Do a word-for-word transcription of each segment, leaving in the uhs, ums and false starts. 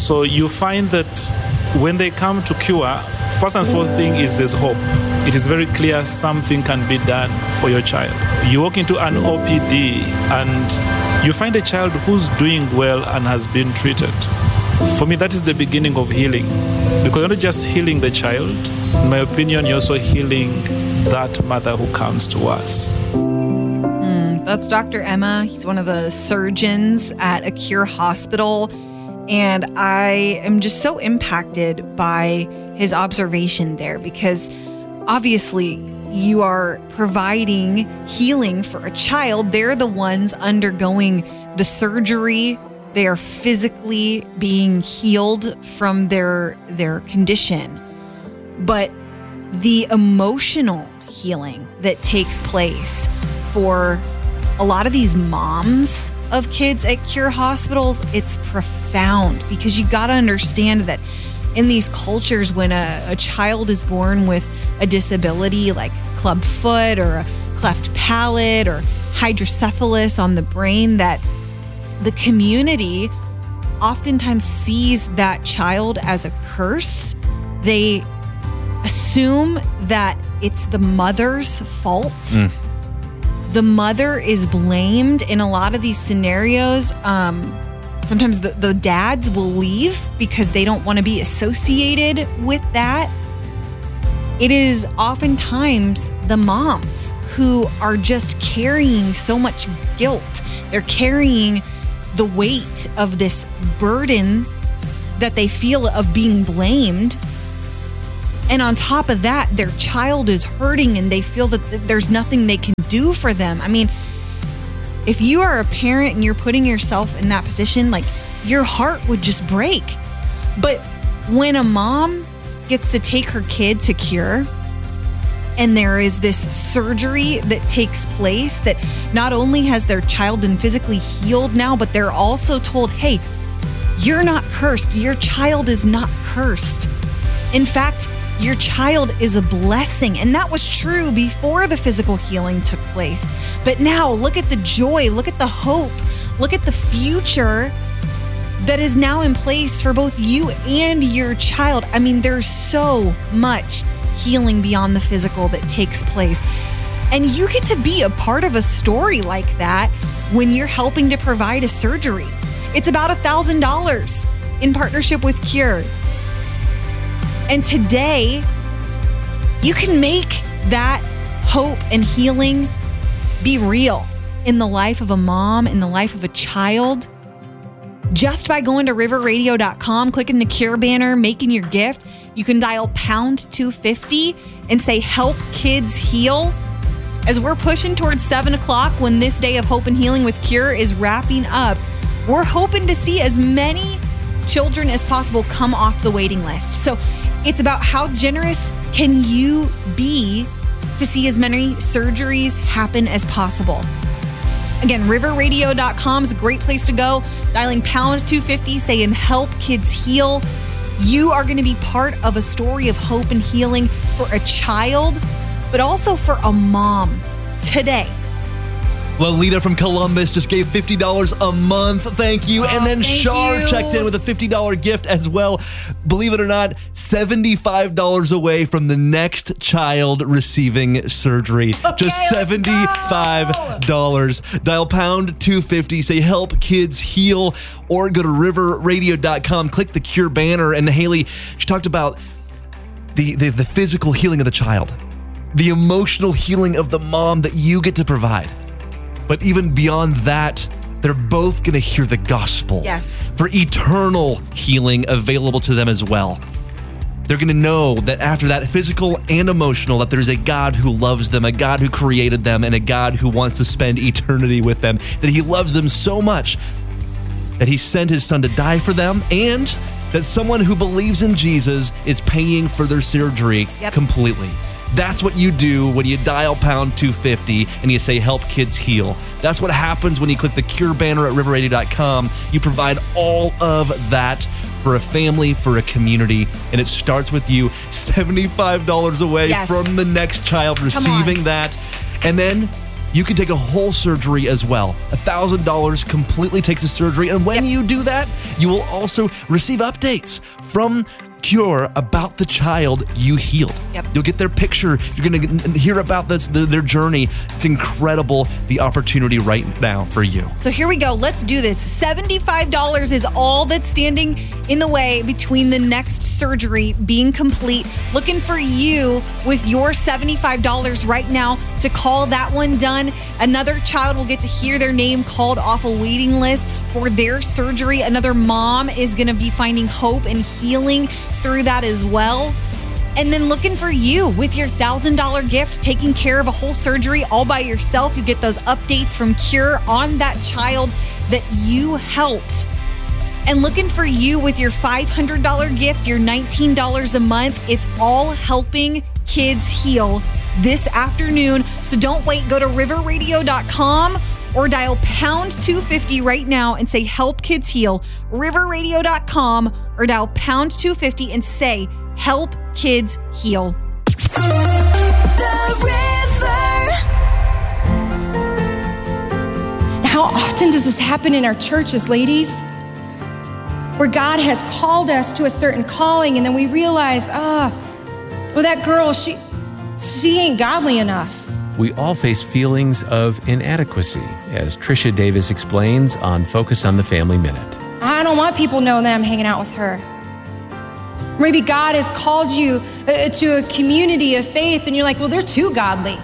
So you find that when they come to cure, first and foremost thing is there's hope. It is very clear something can be done for your child. You walk into an O P D and you find a child who's doing well and has been treated. For me, that is the beginning of healing. Because you're not just healing the child. In my opinion, you're also healing that mother who comes to us. Mm, that's Doctor Emma. He's one of the surgeons at a Cure hospital. And I am just so impacted by his observation there because obviously you are providing healing for a child. They're the ones undergoing the surgery. They are physically being healed from their their condition. But the emotional healing that takes place for a lot of these moms of kids at Cure hospitals, it's profound because you got to understand that in these cultures, when a, a child is born with a disability like club foot or a cleft palate or hydrocephalus on the brain, that the community oftentimes sees that child as a curse. They assume that it's the mother's fault. Mm. The mother is blamed in a lot of these scenarios. Um, sometimes the, the dads will leave because they don't want to be associated with that. It is oftentimes the moms who are just carrying so much guilt. They're carrying the weight of this burden that they feel of being blamed. And on top of that, their child is hurting and they feel that th- there's nothing they can do for them. I mean, if you are a parent and you're putting yourself in that position, like your heart would just break. But when a mom gets to take her kid to Cure and there is this surgery that takes place that not only has their child been physically healed now, but they're also told, hey, you're not cursed. Your child is not cursed. In fact, your child is a blessing. And that was true before the physical healing took place. But now look at the joy, look at the hope, look at the future that is now in place for both you and your child. I mean, there's so much healing beyond the physical that takes place. And you get to be a part of a story like that when you're helping to provide a surgery. It's about one thousand dollars in partnership with Cure. And today, you can make that hope and healing be real in the life of a mom, in the life of a child, just by going to river radio dot com, clicking the Cure banner, making your gift. You can dial pound two fifty and say, help kids heal. As we're pushing towards seven o'clock when this day of hope and healing with Cure is wrapping up, we're hoping to see as many children as possible come off the waiting list. So it's about how generous can you be to see as many surgeries happen as possible. Again, river radio dot com is a great place to go. Dialing pound two fifty, saying help kids heal. You are going to be part of a story of hope and healing for a child, but also for a mom today. Lolita from Columbus just gave fifty dollars a month. Thank you. Oh, and then thank Shar you. checked in with a fifty dollars gift as well. Believe it or not, seventy-five dollars away from the next child receiving surgery. Okay, just seventy-five dollars. Dial pound two fifty, say help kids heal, or go to river radio dot com, click the Cure banner. And Haley, she talked about the, the, the physical healing of the child, the emotional healing of the mom that you get to provide. But even beyond that, they're both going to hear the gospel. Yes. For eternal healing available to them as well. They're going to know that after that, physical and emotional, that there's a God who loves them, a God who created them, and a God who wants to spend eternity with them. That he loves them so much that he sent his son to die for them, and that someone who believes in Jesus is paying for their surgery Yep. completely. That's what you do when you dial pound two fifty and you say help kids heal. That's what happens when you click the Cure banner at river radio dot com. You provide all of that for a family, for a community, and it starts with you. seventy-five dollars away Yes. from the next child on. receiving that. And then you can take a whole surgery as well. one thousand dollars completely takes a surgery. And when Yep. you do that, You will also receive updates from Cure about the child you healed. Yep. You'll get their picture. You're going to hear about this, the, their journey. It's incredible, the opportunity right now for you. So here we go. Let's do this. seventy-five dollars is all that's standing in the way between the next surgery being complete. Looking for you with your seventy-five dollars right now to call that one done. Another child will get to hear their name called off a waiting list for their surgery. Another mom is going to be finding hope and healing through that as well. And then looking for you with your one thousand dollars gift, taking care of a whole surgery all by yourself. You get those updates from Cure on that child that you helped. And looking for you with your five hundred dollars gift, your nineteen dollars a month. It's all helping kids heal this afternoon. So don't wait. Go to river radio dot com or dial pound two fifty right now and say help kids heal. river radio dot com or dial pound two fifty and say help kids heal. The River. How often does this happen in our churches, ladies? Where God has called us to a certain calling and then we realize, ah, oh, well, that girl, she, she ain't godly enough. We all face feelings of inadequacy, as Trisha Davis explains on Focus on the Family Minute. I don't want people knowing that I'm hanging out with her. Maybe God has called you uh, to a community of faith and you're like, well, they're too godly.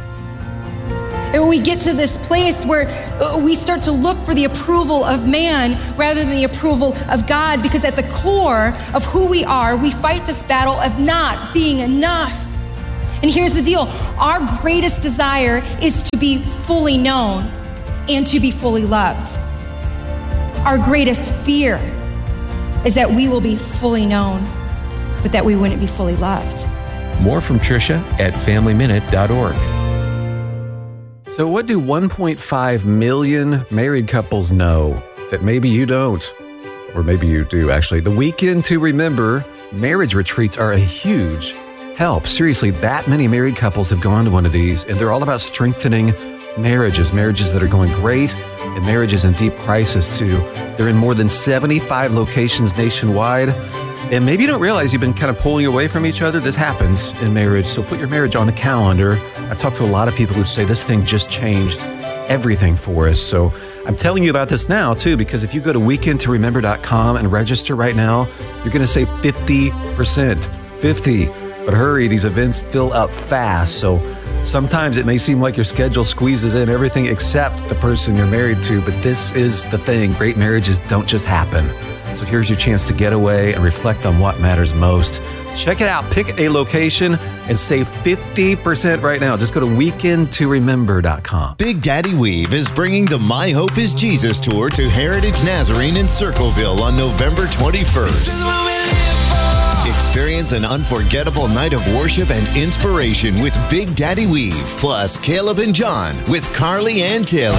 And we get to this place where uh, we start to look for the approval of man rather than the approval of God, because at the core of who we are, we fight this battle of not being enough. And here's the deal. Our greatest desire is to be fully known and to be fully loved. Our greatest fear is that we will be fully known, but that we wouldn't be fully loved. More from Trisha at family minute dot org. So what do one point five million married couples know that maybe you don't? Or maybe you do, actually. The Weekend to Remember marriage retreats are a huge help. Seriously, that many married couples have gone to one of these, and they're all about strengthening marriages, marriages that are going great, and marriages in deep crisis too. They're in more than seventy-five locations nationwide. And maybe you don't realize you've been kind of pulling away from each other. This happens in marriage. So put your marriage on the calendar. I've talked to a lot of people who say this thing just changed everything for us. So I'm telling you about this now too, because if you go to weekend to remember dot com and register right now, you're going to save fifty percent. fifty. But hurry, these events fill up fast. So sometimes it may seem like your schedule squeezes in everything except the person you're married to, but this is the thing. Great marriages don't just happen. So here's your chance to get away and reflect on what matters most. Check it out. Pick a location and save fifty percent right now. Just go to weekend to remember dot com. Big Daddy Weave is bringing the My Hope is Jesus tour to Heritage Nazarene in Circleville on November twenty-first. Experience an unforgettable night of worship and inspiration with Big Daddy Weave, plus Caleb and John with Carly and Taylor.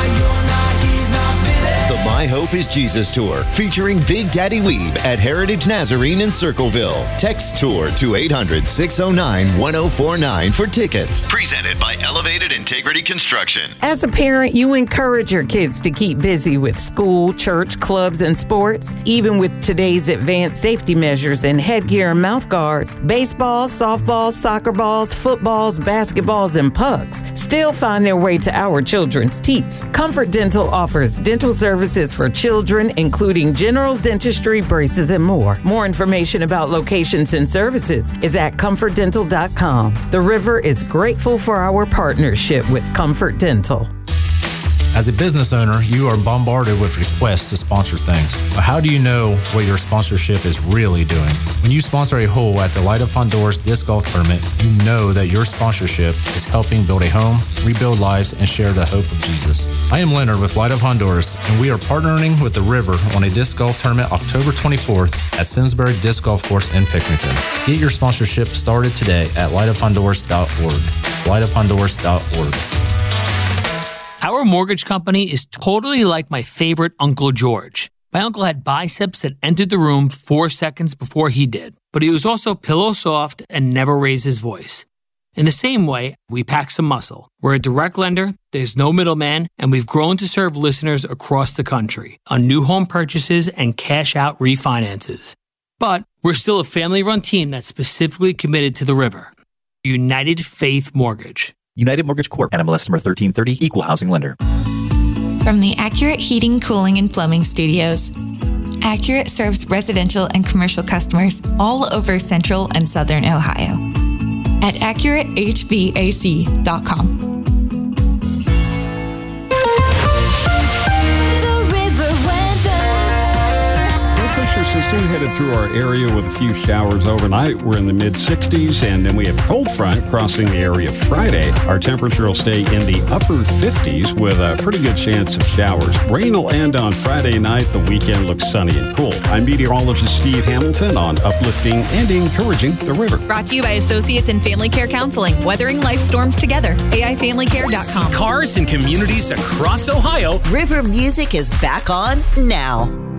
The My Hope is Jesus Tour, featuring Big Daddy Weave at Heritage Nazarene in Circleville. Text tour to eight hundred, six oh nine, one oh four nine for tickets. Presented by Elevated Integrity Construction. As a parent, you encourage your kids to keep busy with school, church, clubs, and sports. Even with today's advanced safety measures and headgear and mouth guards, baseballs, softballs, soccer balls, footballs, basketballs, and pucks still find their way to our children's teeth. Comfort Dental offers dental services for children, including general dentistry, braces, and more. More information about locations and services is at comfort dental dot com. The River is grateful for our partnership with Comfort Dental. As a business owner, you are bombarded with requests to sponsor things. But how do you know what your sponsorship is really doing? When you sponsor a hole at the Light of Honduras Disc Golf Tournament, you know that your sponsorship is helping build a home, rebuild lives, and share the hope of Jesus. I am Leonard with Light of Honduras, and we are partnering with the River on a disc golf tournament October twenty-fourth at Simsbury Disc Golf Course in Pickerington. Get your sponsorship started today at light of honduras dot org. light of honduras dot org. Our mortgage company is totally like my favorite Uncle George. My uncle had biceps that entered the room four seconds before he did, but he was also pillow soft and never raised his voice. In the same way, we pack some muscle. We're a direct lender, there's no middleman, and we've grown to serve listeners across the country on new home purchases and cash-out refinances. But we're still a family-run team that's specifically committed to the river. United Faith Mortgage. United Mortgage Corp. N M L S number thirteen thirty, Equal Housing Lender. From the Accurate Heating, Cooling, and Plumbing Studios, Accurate serves residential and commercial customers all over central and southern Ohio. At accurate h v a c dot com. System headed through our area with a few showers overnight. We're in the mid sixties, and then we have a cold front crossing the area Friday. Our temperature will stay in the upper fifties with a pretty good chance of showers. Rain will end on Friday night. The weekend looks sunny and cool. I'm meteorologist Steve Hamilton on uplifting and encouraging the river. Brought to you by Associates in Family Care Counseling, weathering life storms together. A I family care dot com. Cars and communities across Ohio. River music is back on now.